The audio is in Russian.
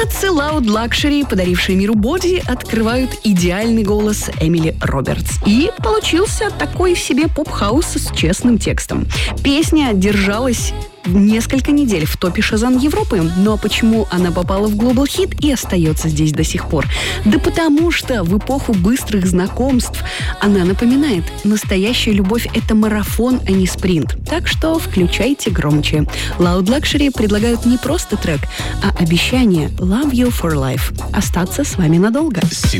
Певицы Loud Luxury, подарившие миру боди, открывают идеальный голос Эмили Робертс. И получился такой себе поп-хаус с честным текстом. Песня держалась несколько недель в топе Шазам Европы. Ну а почему она попала в Global Hit и остается здесь до сих пор? Да потому что в эпоху быстрых знакомств она напоминает: настоящая любовь — это марафон, а не спринт. Так что включайте громче. Loud Luxury предлагают не просто трек, а обещание Love You for Life. Остаться с вами надолго.